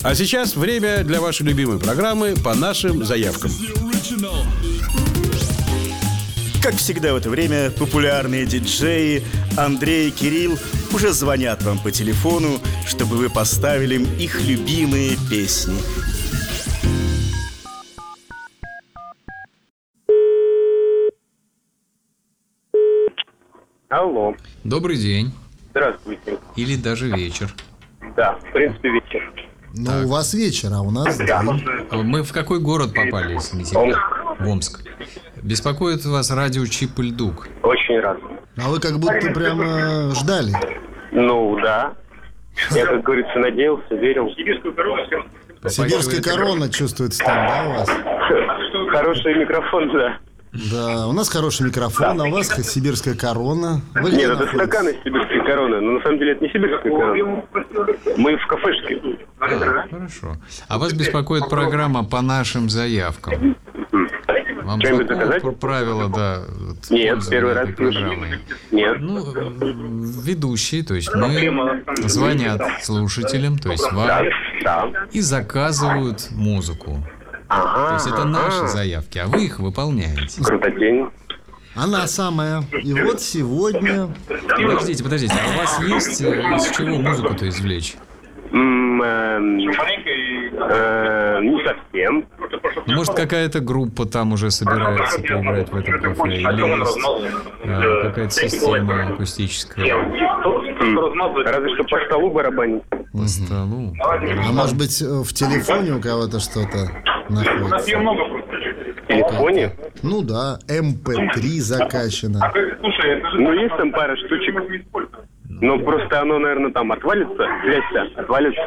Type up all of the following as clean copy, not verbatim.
А сейчас время для вашей любимой программы «По нашим заявкам». Как всегда в это время популярные диджеи Андрей и Кирилл уже звонят вам по телефону, чтобы вы поставили им их любимые песни. Алло. Добрый день. Здравствуйте. Или даже вечер. Да, в принципе, вечер. Ну, у вас вечер, а у нас день. Мы в какой город попали, если не секрет? В Омск. Беспокоит вас радио Чип и Дук. Очень рад. А вы как будто прямо ждали. Ну, да. Я, как говорится, надеялся, верил. Сибирская корона чувствуется там, да, у вас? Хороший микрофон, да. Да, у нас хороший микрофон, а у вас сибирская корона. Вы где Нет, это находитесь? стакан из сибирской короны. Но на самом деле это не сибирская корона. Мы в кафешке. Хорошо. А вас беспокоит программа «По нашим заявкам». Вам Что-нибудь знакомо заказать? правила, да? Нет, первый раз этой программы? Нет. Ну, ведущие, то есть мы звонят слушателям, то есть вам, Да. и заказывают музыку. То есть это наши заявки, а вы их выполняете. Крутотень. Она самая. И вот сегодня... Подождите, а у вас есть из чего музыку-то извлечь? Не совсем. Ну, может, какая-то группа там уже собирается поиграть в этом кафе? Или есть какая-то система акустическая? Разве что по столу барабанить. По столу? А может быть, в телефоне у кого-то что-то находится? В телефоне? Ну да, MP3 закачано. Ну, есть там пара штучек. Но просто оно, наверное, там отвалится. Связь-то отвалится.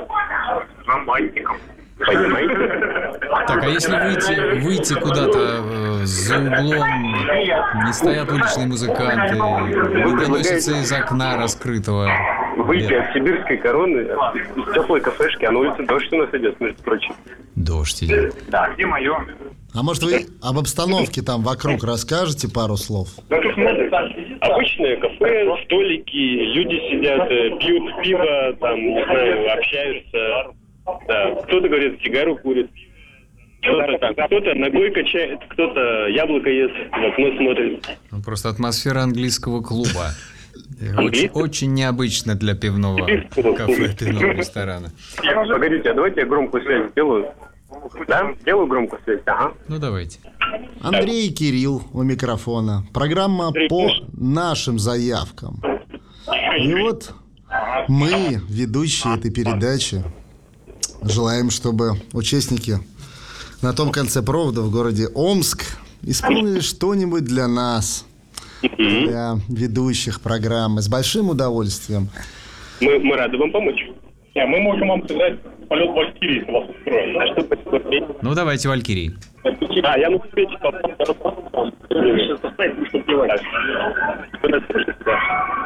Понимаете? Так, а если выйти куда-то за углом, не стоят уличные музыканты, не доносится из окна раскрытого? Выйти от сибирской короны, из теплой кафешки, а на улице дождь у нас идет, между прочим. Дождь идет. Да. Где мое? А может, вы об обстановке там вокруг расскажете пару слов? Обычное кафе, столики, люди сидят, пьют пиво, там, не знаю, общаются. Да. Кто-то, говорит, сигару курит. Кто-то ногой качает, кто-то яблоко ест, в окно смотрит. Ну, просто атмосфера английского клуба. Очень необычно для пивного кафе, пивного ресторана. Погодите, а давайте я громкую связь сделаю. Да? Сделаю громкую связь, ага. Ну, давайте. Андрей и Кирилл у микрофона. Программа «По нашим заявкам». И вот мы, ведущие этой передачи, желаем, чтобы участники на том конце провода в городе Омск исполнили что-нибудь для нас, для ведущих программы, с большим удовольствием. Мы рады вам помочь. Мы можем вам сыграть полет Валькирии, если вас устроит. А что посмотреть? Ну, давайте «Валькирии». Я на свете попал. Сейчас поставить, чтобы плевать. Вы нас слышите? Да.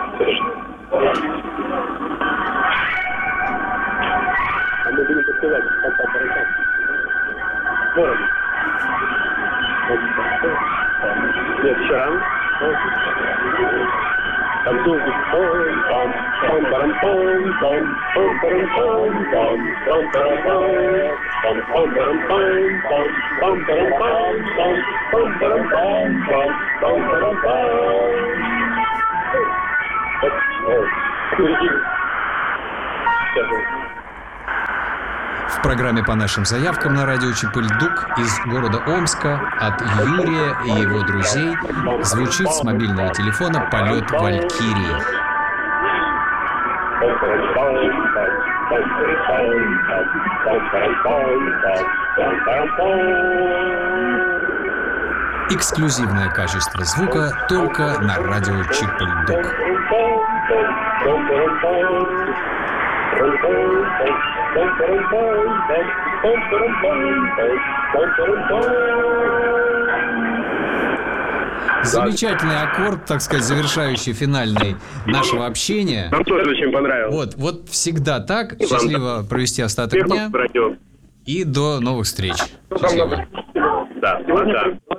А мы будем посылать. Город. Нет, еще рано. Там долго В программе «По нашим заявкам» на радио Чип и Дук из города Омска от Юрия и его друзей звучит с мобильного телефона полет Валькирии. Эксклюзивное качество звука только на радио Чип и Дук. Замечательный аккорд, так сказать, завершающий, финальный нашего общения. Нам тоже очень понравилось. Вот всегда так. Счастливо провести остаток дня. И до новых встреч. Счастливо. Да, да.